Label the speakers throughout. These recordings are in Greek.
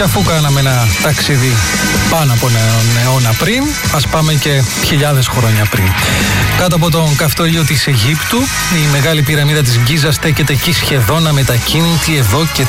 Speaker 1: Και αφού κάναμε ένα ταξίδι πάνω από έναν αιώνα πριν, ας πάμε και χιλιάδες χρόνια πριν. Κάτω από τον καυτό ήλιο της Αιγύπτου, η μεγάλη πυραμίδα της Γκίζας στέκεται εκεί σχεδόν αμετακίνητη εδώ και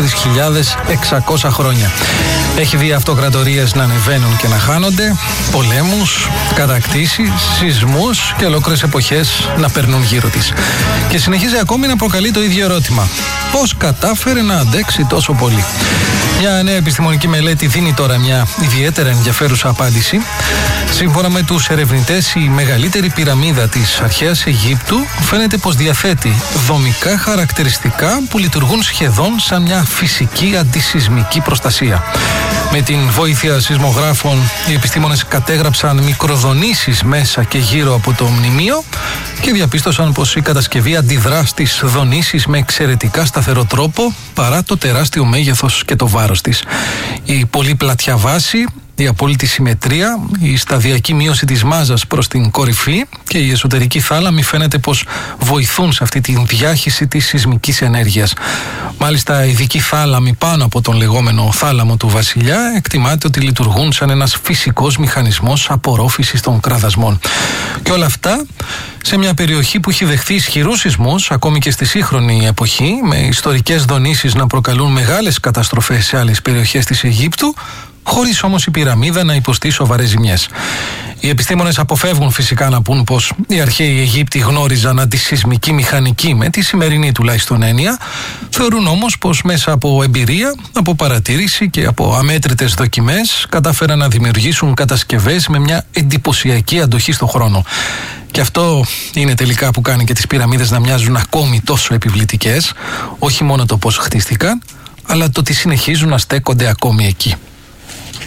Speaker 1: 4.600 χρόνια. Έχει δει αυτοκρατορίες να ανεβαίνουν και να χάνονται, πολέμους, κατακτήσεις, σεισμούς και ολόκληρες εποχές να περνούν γύρω της. Και συνεχίζει ακόμη να προκαλεί το ίδιο ερώτημα. Πώς κατάφερε να αντέξει τόσο πολύ? Μια νέα επιστημονική μελέτη δίνει τώρα μια ιδιαίτερα ενδιαφέρουσα απάντηση. Σύμφωνα με τους ερευνητές, η μεγαλύτερη πυραμίδα της αρχαίας Αιγύπτου φαίνεται πως διαθέτει δομικά χαρακτηριστικά που λειτουργούν σχεδόν σαν μια φυσική αντισυσμική προστασία. Με την βοήθεια σεισμογράφων, οι επιστήμονες κατέγραψαν μικροδονήσεις μέσα και γύρω από το μνημείο και διαπίστωσαν πως η κατασκευή αντιδρά στις δονήσεις με εξαιρετικά σταθερό τρόπο παρά το τεράστιο μέγεθος και το βάρος της. Η πολύ πλατιά βάση, η απόλυτη συμμετρία, η σταδιακή μείωση της μάζας προς την κορυφή και η εσωτερική θάλαμη φαίνεται πως βοηθούν σε αυτή τη διάχυση της σεισμικής ενέργειας. Μάλιστα, οι ειδικοί θάλαμοι πάνω από τον λεγόμενο θάλαμο του βασιλιά εκτιμάται ότι λειτουργούν σαν ένας φυσικός μηχανισμός απορρόφησης των κραδασμών. Και όλα αυτά σε μια περιοχή που έχει δεχθεί ισχυρούς σεισμούς, ακόμη και στη σύγχρονη εποχή, με ιστορικές δονήσεις να προκαλούν μεγάλες καταστροφές σε άλλες περιοχές της Αιγύπτου, χωρίς όμως η πυραμίδα να υποστεί σοβαρές ζημιές. Οι επιστήμονες αποφεύγουν φυσικά να πούν πως οι αρχαίοι Αιγύπτιοι γνώριζαν αντισυσμική μηχανική με τη σημερινή τουλάχιστον έννοια. Θεωρούν όμως πως μέσα από εμπειρία, από παρατήρηση και από αμέτρητες δοκιμές κατάφεραν να δημιουργήσουν κατασκευές με μια εντυπωσιακή αντοχή στον χρόνο. Και αυτό είναι τελικά που κάνει και τις πυραμίδες να μοιάζουν ακόμη τόσο επιβλητικές, όχι μόνο το πώς χτίστηκαν, αλλά το ότι συνεχίζουν να στέκονται ακόμη εκεί.